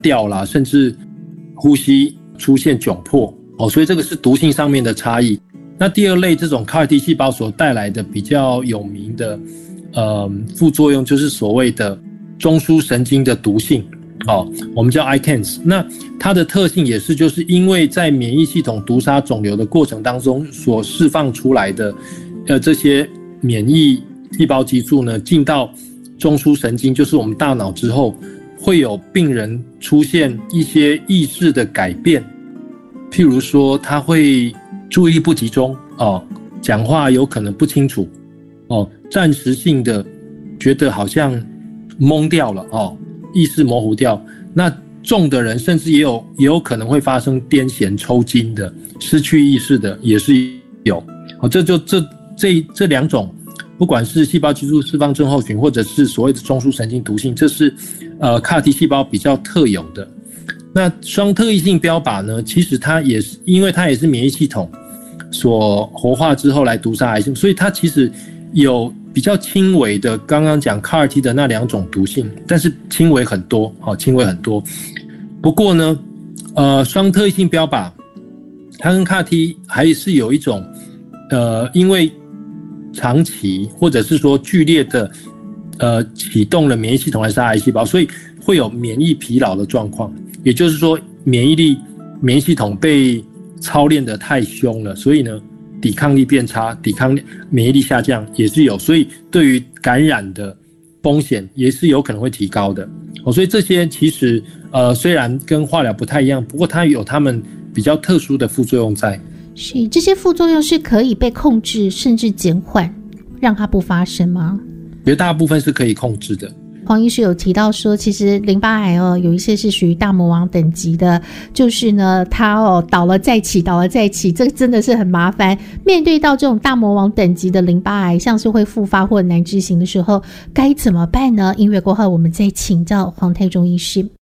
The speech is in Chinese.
掉啦，甚至呼吸出现窘迫所以这个是毒性上面的差异。那第二类这种 CAR-T 细胞所带来的比较有名的副作用，就是所谓的中枢神经的毒性我们叫 ICANS。 那它的特性也是就是因为在免疫系统毒杀肿瘤的过程当中所释放出来的这些免疫细胞激素呢，进到中枢神经，就是我们大脑之后，会有病人出现一些意识的改变，譬如说他会注意力不集中讲话有可能不清楚暂时性的觉得好像懵掉了意识模糊掉。那重的人甚至也有可能会发生癫痫、抽筋的，失去意识的也是有这两种，不管是细胞激素释放症候群或者是所谓的中枢神经毒性，这是CAR-T 细胞比较特有的。那双特异性标靶呢，其实它也是因为它也是免疫系统所活化之后来毒杀癌性，所以它其实有比较轻微的刚刚讲 CAR-T 的那两种毒性，但是轻微很多轻微很多。不过呢双特异性标靶它跟 CAR-T 还是有一种因为长期或者是说剧烈的启动了免疫系统来杀癌细胞，所以会有免疫疲劳的状况，也就是说免疫系统被操练得太凶了，所以呢抵抗力变差，免疫力下降也是有，所以对于感染的风险也是有可能会提高的所以这些其实虽然跟化疗不太一样，不过它有它们比较特殊的副作用在。 是，这些副作用是可以被控制甚至减缓，让它不发生吗？ 绝大部分是可以控制的。 黄医师有提到说，其实淋巴癌有一些是属于大魔王等级的，就是呢它倒了再起，这个真的是很麻烦。面对到这种大魔王等级的淋巴癌，像是会复发或难治型的时候，该怎么办呢？音乐过后我们再请教黄泰忠医师。